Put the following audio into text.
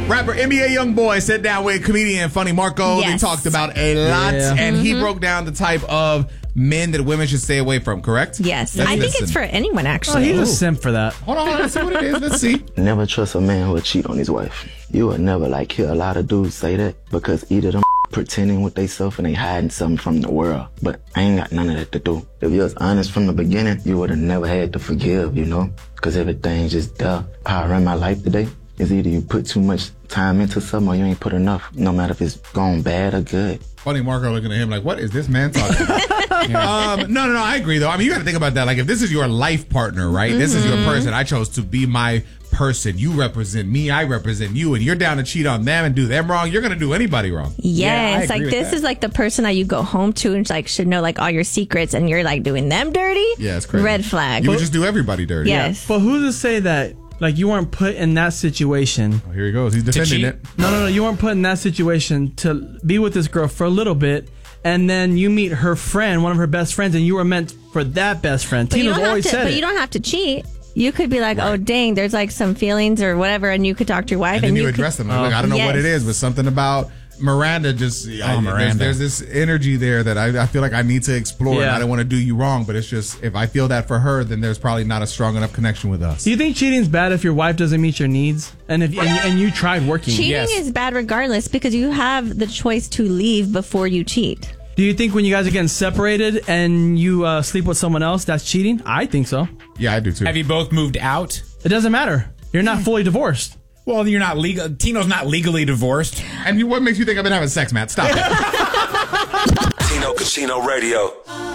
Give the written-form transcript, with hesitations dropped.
Rapper NBA YoungBoy sat down with comedian Funny Marco. Yes. They talked about a lot, and he broke down the type of men that women should stay away from, correct? Yes. Let's I think listen. it's for anyone, actually. He's a simp for that. Hold on, let's see what it is. Let's see. Never trust a man who will cheat on his wife. You will never hear a lot of dudes say that because either them pretending with theyself and they hiding something from the world. But I ain't got none of that to do. If you was honest from the beginning, you would have never had to forgive, you know? Because everything's just there. How I run my life today is either you put too much time into something or you ain't put enough, no matter if it's gone bad or good. Funny Marco looking at him like, what is this man talking about? No, I agree, though. I mean, you got to think about that. Like, if this is your life partner, right? This is your person. I chose to be my person. You represent me. I represent you. And you're down to cheat on them and do them wrong. You're going to do anybody wrong. Yes, Yeah, I like agree this with that. is like the person that you go home to and like should know like all your secrets, and you're like doing them dirty. Yeah, it's crazy. Red flag. You would just do everybody dirty. Yes. But who's to say that, like, you weren't put in that situation? Oh, here he goes. He's defending it. No. You weren't put in that situation to be with this girl for a little bit, and then you meet her friend, one of her best friends, and you were meant for that best friend. But you Tina's don't have always to. said But it. you don't have to cheat. You could be like, oh dang, there's like some feelings or whatever, and you could talk to your wife, And then you could address them. Like, look, I don't know what it Yes. is, but something about Miranda just... There's this energy there that I feel like I need to explore. And Yeah. I don't want to do you wrong, but it's just, if I feel that for her, then there's probably not a strong enough connection with us. Do you think cheating's bad if your wife doesn't meet your needs, and if and you tried working? Cheating is bad regardless because you have the choice to leave before you cheat. Do you think when you guys are getting separated and you sleep with someone else, that's cheating? I think so. Yeah, I do too. Have you both moved out? It doesn't matter. You're not fully divorced. Well, you're not legal. Tino's not legally divorced. And what makes you think I've been having sex, Matt? Stop it. Tino Casino Radio.